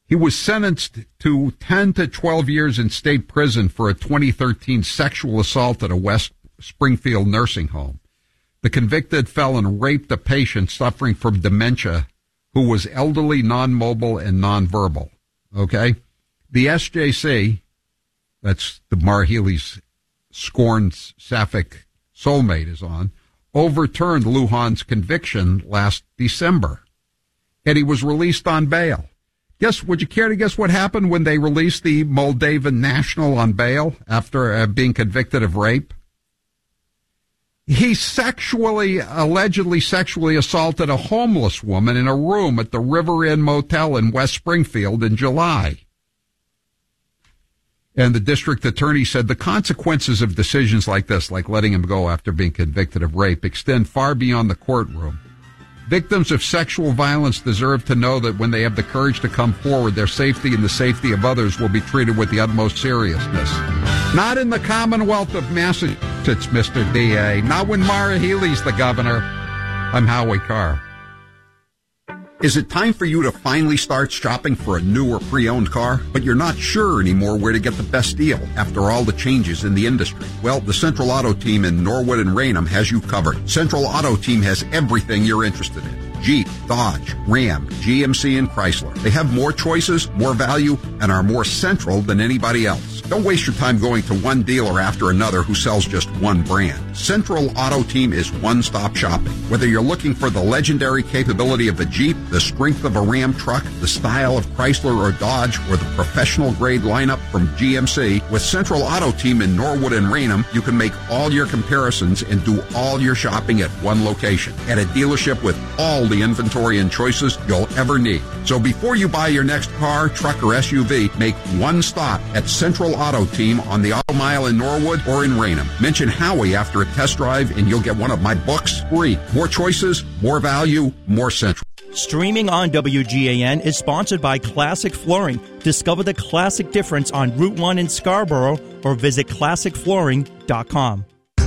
He was sentenced to 10 to 12 years in state prison for a 2013 sexual assault at a West Springfield nursing home. The convicted felon raped a patient suffering from dementia who was elderly, non-mobile, and non-verbal. Okay? The SJC, that's the Maura Healey's scorned sapphic soulmate is on, overturned Lujan's conviction last December. And he was released on bail. Would you care to guess what happened when they released the Moldavan national on bail after being convicted of rape? He allegedly sexually assaulted a homeless woman in a room at the River Inn Motel in West Springfield in July. And the district attorney said the consequences of decisions like this, like letting him go after being convicted of rape, extend far beyond the courtroom. Victims of sexual violence deserve to know that when they have the courage to come forward, their safety and the safety of others will be treated with the utmost seriousness. Not in the Commonwealth of Massachusetts, Mr. DA. Not when Maura Healey's the governor. I'm Howie Carr. Is it time for you to finally start shopping for a new or pre-owned car, but you're not sure anymore where to get the best deal after all the changes in the industry? Well, the Central Auto Team in Norwood and Raynham has you covered. Central Auto Team has everything you're interested in. Jeep, Dodge, Ram, GMC, and Chrysler. They have more choices, more value, and are more central than anybody else. Don't waste your time going to one dealer after another who sells just one brand. Central Auto Team is one-stop shopping. Whether you're looking for the legendary capability of a Jeep, the strength of a Ram truck, the style of Chrysler or Dodge, or the professional-grade lineup from GMC, with Central Auto Team in Norwood and Raynham, you can make all your comparisons and do all your shopping at one location, at a dealership with all the inventory and choices you'll ever need. So before you buy your next car, truck, or SUV, make one stop at Central Auto Team on the Auto Mile in Norwood or in Raynham. Mention Howie after a test drive and you'll get one of my books free. More choices, more value, more Central. Streaming on WGAN is sponsored by Classic Flooring. Discover the classic difference on Route 1 in Scarborough or visit classicflooring.com.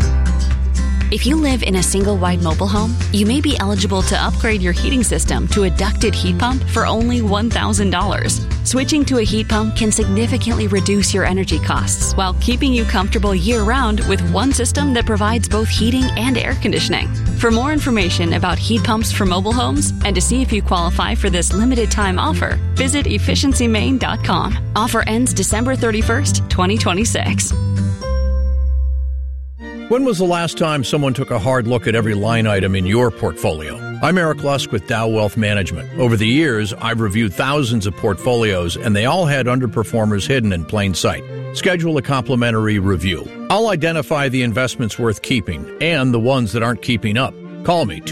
If you live in a single-wide mobile home, you may be eligible to upgrade your heating system to a ducted heat pump for only $1,000. Switching to a heat pump can significantly reduce your energy costs while keeping you comfortable year-round with one system that provides both heating and air conditioning. For more information about heat pumps for mobile homes and to see if you qualify for this limited-time offer, visit efficiencymain.com. Offer ends December 31st, 2026. When was the last time someone took a hard look at every line item in your portfolio? I'm Eric Lusk with Dow Wealth Management. Over the years, I've reviewed thousands of portfolios, and they all had underperformers hidden in plain sight. Schedule a complimentary review. I'll identify the investments worth keeping and the ones that aren't keeping up. Call me,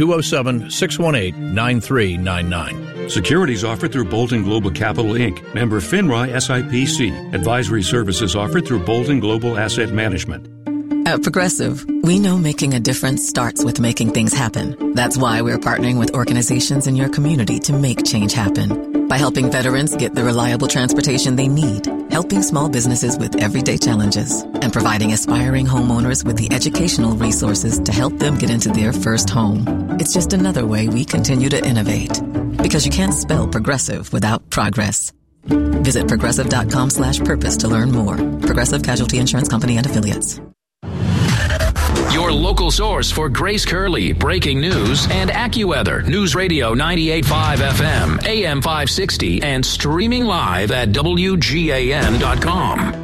207-618-9399. Securities offered through Bolton Global Capital, Inc., member FINRA SIPC. Advisory services offered through Bolton Global Asset Management. At Progressive, we know making a difference starts with making things happen. That's why we're partnering with organizations in your community to make change happen. By helping veterans get the reliable transportation they need, helping small businesses with everyday challenges, and providing aspiring homeowners with the educational resources to help them get into their first home. It's just another way we continue to innovate. Because you can't spell progressive without progress. Visit progressive.com/purpose to learn more. Progressive Casualty Insurance Company and Affiliates. Your local source for Grace Curley, breaking news, and AccuWeather. News Radio 98.5 FM, AM 560, and streaming live at WGAN.com.